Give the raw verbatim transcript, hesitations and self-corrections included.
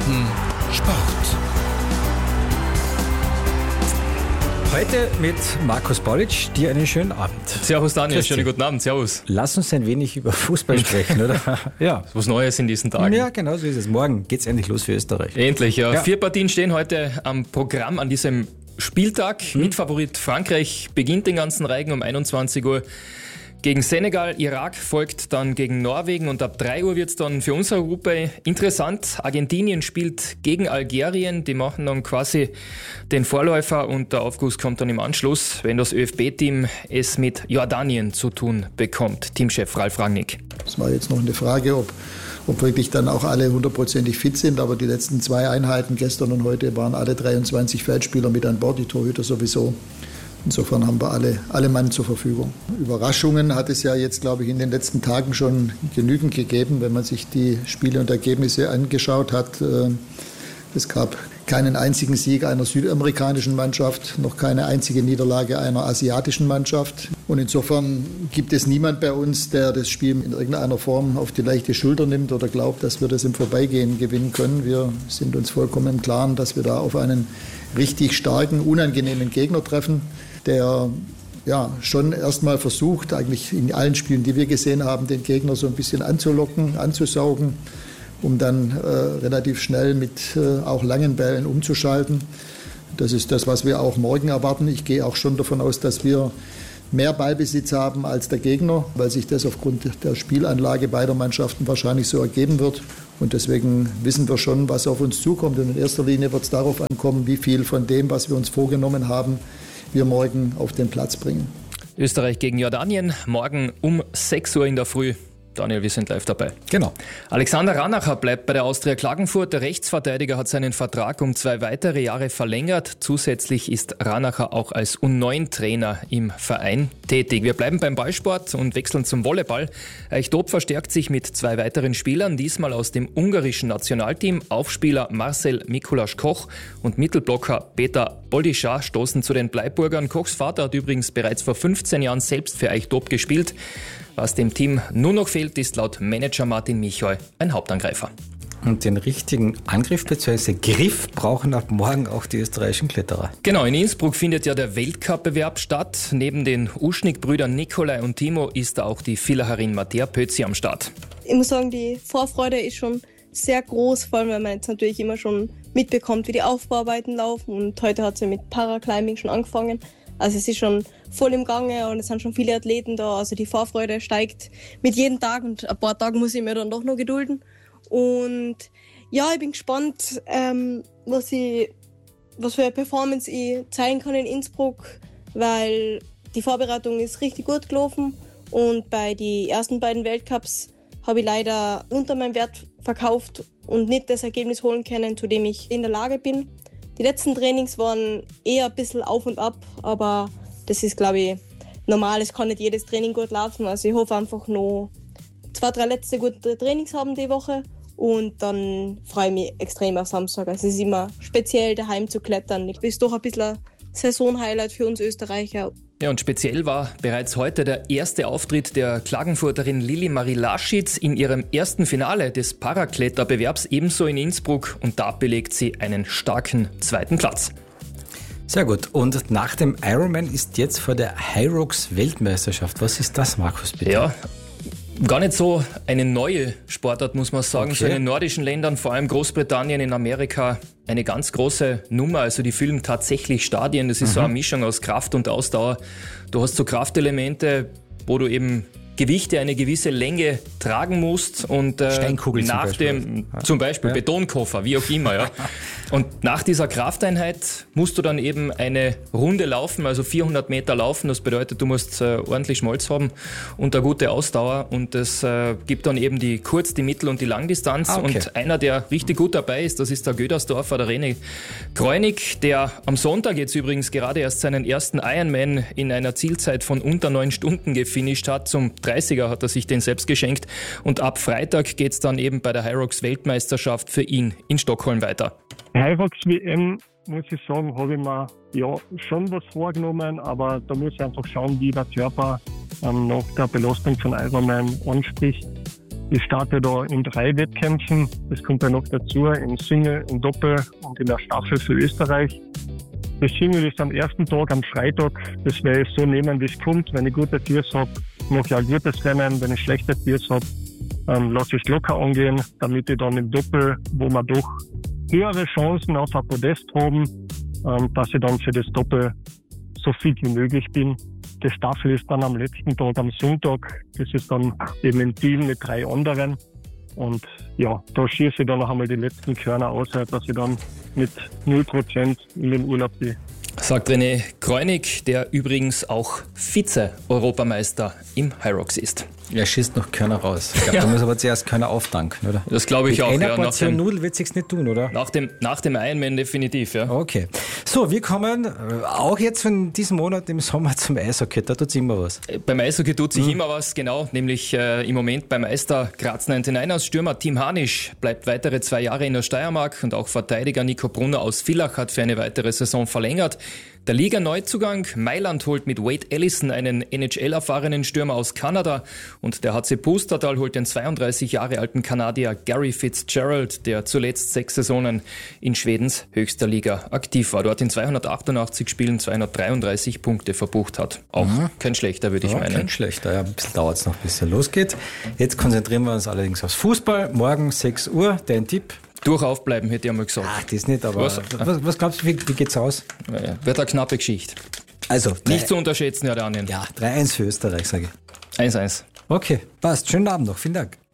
Minuten Sport. Heute mit Markus Boric, dir einen schönen Abend. Servus Daniel, schönen guten Abend, servus. Lass uns ein wenig über Fußball sprechen, oder? Ja. Was Neues in diesen Tagen. Ja, genau so ist es. Morgen geht's endlich los für Österreich. Endlich, ja. Ja. Vier Partien stehen heute am Programm an diesem Spieltag. Hm. Mitfavorit Frankreich beginnt den ganzen Reigen um einundzwanzig Uhr. Gegen Senegal, Irak folgt dann gegen Norwegen und ab drei Uhr wird es dann für unsere Gruppe interessant. Argentinien spielt gegen Algerien, die machen dann quasi den Vorläufer und der Aufguss kommt dann im Anschluss, wenn das ÖFB-Team es mit Jordanien zu tun bekommt. Teamchef Ralf Rangnick. Es war jetzt noch eine Frage, ob, ob wirklich dann auch alle hundertprozentig fit sind, aber die letzten zwei Einheiten, gestern und heute, waren alle dreiundzwanzig Feldspieler mit an Bord, die Torhüter sowieso. Insofern haben wir alle, alle Mann zur Verfügung. Überraschungen hat es ja jetzt, glaube ich, in den letzten Tagen schon genügend gegeben, wenn man sich die Spiele und Ergebnisse angeschaut hat. Es gab keinen einzigen Sieg einer südamerikanischen Mannschaft, noch keine einzige Niederlage einer asiatischen Mannschaft. Und insofern gibt es niemand bei uns, der das Spiel in irgendeiner Form auf die leichte Schulter nimmt oder glaubt, dass wir das im Vorbeigehen gewinnen können. Wir sind uns vollkommen im Klaren, dass wir da auf einen richtig starken, unangenehmen Gegner treffen, der ja schon erstmal versucht, eigentlich in allen Spielen, die wir gesehen haben, den Gegner so ein bisschen anzulocken, anzusaugen, um dann äh, relativ schnell mit äh, auch langen Bällen umzuschalten. Das ist das, was wir auch morgen erwarten. Ich gehe auch schon davon aus, dass wir mehr Ballbesitz haben als der Gegner, weil sich das aufgrund der Spielanlage beider Mannschaften wahrscheinlich so ergeben wird. Und deswegen wissen wir schon, was auf uns zukommt. Und in erster Linie wird es darauf ankommen, wie viel von dem, was wir uns vorgenommen haben, wir morgen auf den Platz bringen. Österreich gegen Jordanien, morgen um sechs Uhr in der Früh. Daniel, wir sind live dabei. Genau. Alexander Ranacher bleibt bei der Austria Klagenfurt. Der Rechtsverteidiger hat seinen Vertrag um zwei weitere Jahre verlängert. Zusätzlich ist Ranacher auch als U neun Trainer im Verein tätig. Wir bleiben beim Ballsport und wechseln zum Volleyball. Eichtop verstärkt sich mit zwei weiteren Spielern, diesmal aus dem ungarischen Nationalteam. Aufspieler Marcel Mikuláš-Koch und Mittelblocker Peter Boldischar stoßen zu den Bleiburgern. Kochs Vater hat übrigens bereits vor fünfzehn Jahren selbst für Eichtop gespielt. Was dem Team nur noch fehlt, ist laut Manager Martin Michal ein Hauptangreifer. Und den richtigen Angriff bzw. Griff brauchen ab morgen auch die österreichischen Kletterer. Genau, in Innsbruck findet ja der Weltcup-Bewerb statt. Neben den Uschnik-Brüdern Nikolai und Timo ist da auch die Villacherin Mattea Pötzi am Start. Ich muss sagen, die Vorfreude ist schon sehr groß, vor allem weil man jetzt natürlich immer schon mitbekommt, wie die Aufbauarbeiten laufen. Und heute hat sie mit Paraclimbing schon angefangen. Also es ist schon voll im Gange und es sind schon viele Athleten da. Also die Vorfreude steigt mit jedem Tag und ein paar Tage muss ich mir dann doch noch gedulden. Und ja, ich bin gespannt, ähm, was, ich, was für eine Performance ich zeigen kann in Innsbruck, weil die Vorbereitung ist richtig gut gelaufen und bei den ersten beiden Weltcups habe ich leider unter meinem Wert verkauft und nicht das Ergebnis holen können, zu dem ich in der Lage bin. Die letzten Trainings waren eher ein bisschen auf und ab, aber das ist, glaube ich, normal. Es kann nicht jedes Training gut laufen. Also ich hoffe einfach noch zwei, drei letzte gute Trainings haben die Woche und dann freue ich mich extrem auf Samstag. Also es ist immer speziell, daheim zu klettern. Das ist doch ein bisschen ein Saisonhighlight für uns Österreicher. Ja, und speziell war bereits heute der erste Auftritt der Klagenfurterin Lili Marie Laschitz in ihrem ersten Finale des Parakletterbewerbs, ebenso in Innsbruck, und da belegt sie einen starken zweiten Platz. Sehr gut. Und nach dem Ironman ist jetzt vor der Hyrox Weltmeisterschaft. Was ist das, Markus, bitte? Ja, gar nicht so eine neue Sportart, muss man sagen. Okay. So in den nordischen Ländern, vor allem Großbritannien, in Amerika, eine ganz große Nummer. Also die füllen tatsächlich Stadien. Das ist mhm. so eine Mischung aus Kraft und Ausdauer. Du hast so Kraftelemente, wo du eben Gewichte eine gewisse Länge tragen musst und äh, Steinkugel nach zum Beispiel. dem zum Beispiel Ja. Betonkoffer, wie auch immer, ja. Und nach dieser Krafteinheit musst du dann eben eine Runde laufen, also vierhundert Meter laufen. Das bedeutet, du musst äh, ordentlich Schmalz haben und eine gute Ausdauer. Und das äh, gibt dann eben die Kurz-, die Mittel- und die Langdistanz. Ah, okay. Und einer, der richtig gut dabei ist, das ist der Gödersdorfer, der René Kreunig, der am Sonntag jetzt übrigens gerade erst seinen ersten Ironman in einer Zielzeit von unter neun Stunden gefinisht hat. Zum dreißiger hat er sich den selbst geschenkt. Und ab Freitag geht es dann eben bei der Hyrox Weltmeisterschaft für ihn in Stockholm weiter. Hyrox W M, muss ich sagen, habe ich mir ja schon was vorgenommen, aber da muss ich einfach schauen, wie der Körper ähm, nach der Belastung von Ironman anspricht. Ich starte da in drei Wettkämpfen. Das kommt dann noch dazu, im Single, im Doppel und in der Staffel für Österreich. Das Single ist am ersten Tag, am Freitag. Das werde ich so nehmen, wie es kommt. Wenn ich gute Tiers habe, mache ich ein gutes Rennen. Wenn ich schlechte Tiers habe, ähm, lasse ich es locker angehen, damit ich dann im Doppel, wo wir doch höhere Chancen auf ein Podest haben, ähm, dass ich dann für das Doppel so fit wie möglich bin. Die Staffel ist dann am letzten Tag, am Sonntag. Das ist dann eben im Team mit drei anderen. Und ja, da schieße ich dann noch einmal die letzten Körner aus, dass ich dann mit null Prozent in den Urlaub gehe. Sagt René Kreunig, der übrigens auch Vize-Europameister im Hyrox ist. Er schießt noch Körner raus. Ich glaube, ja. Da muss aber zuerst Körner auftanken, oder? Das glaube ich Mit auch. Einer ja, Portion Nudeln wird es sich nicht tun, oder? Nach dem, nach dem Ironman definitiv, ja. Okay. So, wir kommen äh, auch jetzt von diesem Monat im Sommer zum Eishockey. Da tut es immer was. Beim Eishockey tut sich mhm. immer was, genau. Nämlich äh, im Moment beim Meister Graz neunundneunzig Stürmer Tim Hanisch bleibt weitere zwei Jahre in der Steiermark und auch Verteidiger Nico Brunner aus Villach hat für eine weitere Saison verlängert. Der Liga-Neuzugang Mailand holt mit Wade Ellison einen N H L-erfahrenen Stürmer aus Kanada und der H C Pustertal holt den zweiunddreißig Jahre alten Kanadier Gary Fitzgerald, der zuletzt sechs Saisonen in Schwedens höchster Liga aktiv war. Dort in zweihundertachtundachtzig Spielen zweihundertdreiunddreißig Punkte verbucht hat. Auch mhm. kein schlechter, würde ich ja, meinen. Kein schlechter, ja, ein bisschen dauert es noch, bis es losgeht. Jetzt konzentrieren wir uns allerdings aufs Fußball. Morgen sechs Uhr, dein Tipp? Durchauf bleiben, hätte ich einmal gesagt. Ach, das nicht, aber was, was, was glaubst du, wie, wie geht's aus? Ja, wird eine knappe Geschichte. Also, nicht zu unterschätzen, ja, Daniel. Ja, drei eins für Österreich, sage ich. eins eins. Okay, passt. Schönen Abend noch. Vielen Dank.